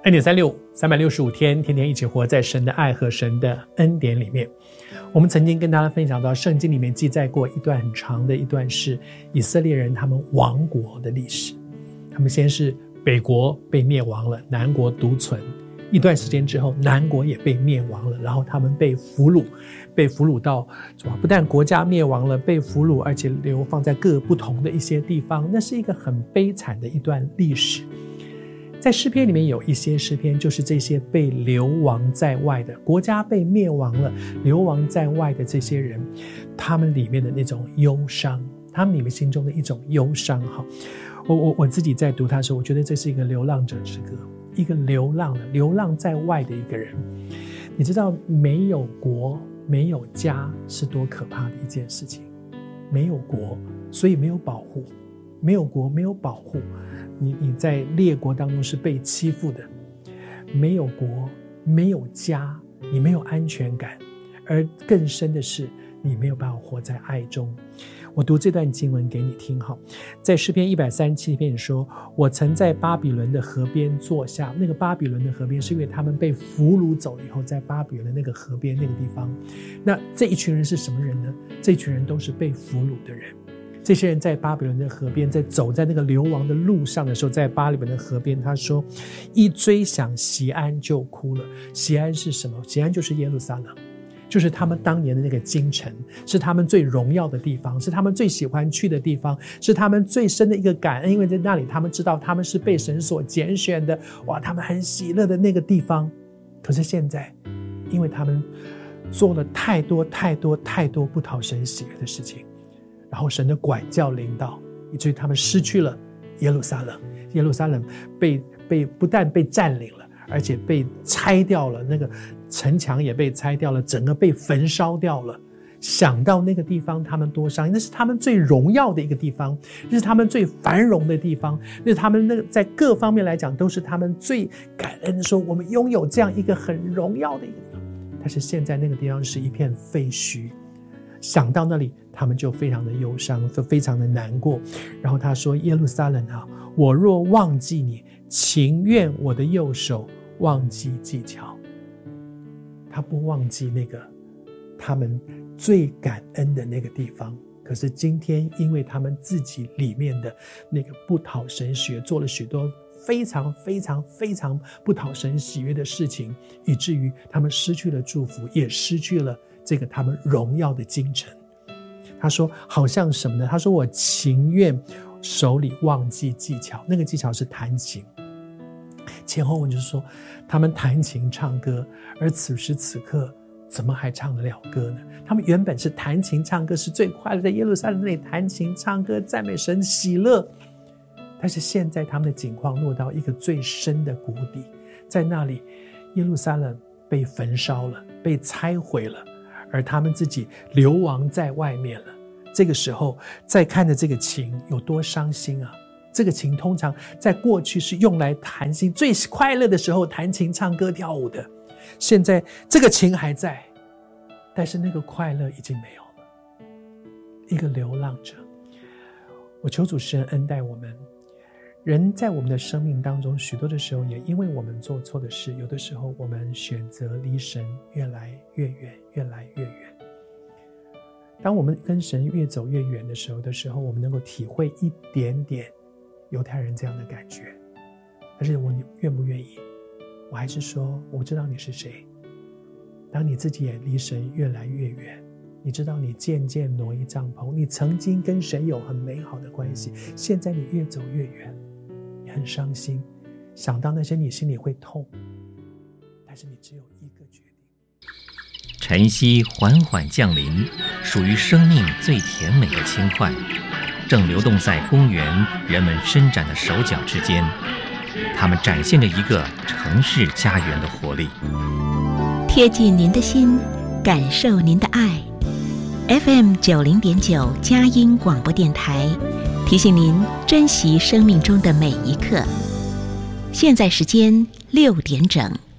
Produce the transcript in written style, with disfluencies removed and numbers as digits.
恩典365 365天，天天一起活在神的爱和神的恩典里面。我们曾经跟大家分享到，圣经里面记载过一段很长的一段是以色列人他们亡国的历史。他们先是北国被灭亡了，南国独存，一段时间之后南国也被灭亡了，然后他们被俘虏到不但国家灭亡了，被俘虏，而且流放在各不同的一些地方。那是一个很悲惨的一段历史。在诗篇里面有一些诗篇，就是这些被流亡在外的国家被灭亡了，流亡在外的这些人，他们里面的那种忧伤，他们里面心中的一种忧伤。我自己在读它的时候，我觉得这是一个流浪者之歌，一个流浪在外的一个人。你知道没有国没有家是多可怕的一件事情。没有国，所以没有保护，没有国没有保护，你在列国当中是被欺负的。没有国没有家，你没有安全感，而更深的是你没有办法活在爱中。我读这段经文给你听。在诗篇137篇说，我曾在巴比伦的河边坐下。那个巴比伦的河边是因为他们被俘虏走了以后，在巴比伦的那个河边那个地方。那这一群人是什么人呢？这一群人都是被俘虏的人。这些人在巴比伦的河边，在走在那个流亡的路上的时候，在巴比伦的河边，他说一追想锡安就哭了。锡安是什么？锡安就是耶路撒冷，就是他们当年的那个京城，是他们最荣耀的地方，是他们最喜欢去的地方，是他们最深的一个感恩，因为在那里他们知道他们是被神所拣选的，哇，他们很喜乐的那个地方。可是现在因为他们做了太多不讨神喜悦的事情，然后神的管教临到，以至于他们失去了耶路撒冷。耶路撒冷不但被占领了，而且被拆掉了，那个城墙也被拆掉了，整个被焚烧掉了。想到那个地方他们多伤心，那是他们最荣耀的一个地方，那是他们最繁荣的地方，那是他们那个在各方面来讲都是他们最感恩的，说我们拥有这样一个很荣耀的一个地方。但是现在那个地方是一片废墟，想到那里他们就非常的忧伤，非常的难过。然后他说，耶路撒冷啊，我若忘记你，情愿我的右手忘记技巧。他不忘记那个他们最感恩的那个地方，可是今天因为他们自己里面的那个不讨神喜悦，做了许多非常不讨神喜悦的事情，以至于他们失去了祝福，也失去了这个他们荣耀的京城。他说好像什么呢？他说我情愿手里忘记技巧，那个技巧是弹琴。前后文就是说他们弹琴唱歌，而此时此刻怎么还唱得了歌呢？他们原本是弹琴唱歌是最快乐，在耶路撒冷那里弹琴唱歌赞美神喜乐，但是现在他们的境况落到一个最深的谷底。在那里耶路撒冷被焚烧了，被拆毁了，而他们自己流亡在外面了。这个时候再看着这个琴有多伤心啊！这个琴通常在过去是用来弹琴，最快乐的时候弹琴唱歌跳舞的，现在这个琴还在，但是那个快乐已经没有了。一个流浪者，我求主施恩待我们。人在我们的生命当中，许多的时候也因为我们做错的事，有的时候我们选择离神越来越远，越来越远。当我们跟神越走越远的时候，我们能够体会一点点犹太人这样的感觉。但是我愿不愿意？我还是说，我知道你是谁。当你自己也离神越来越远，你知道你渐渐挪移帐篷，你曾经跟神有很美好的关系，现在你越走越远，你很伤心，想到那些你心里会痛，但是你只有一个决定。 晨曦缓缓降临，属于生命最甜美的轻快，正流动在公园人们伸展的手脚之间，它们展现着一个城市家园的活力。 贴近您的心，感受您的爱。FM 90.9佳音广播电台提醒您珍惜生命中的每一刻。现在时间6点整。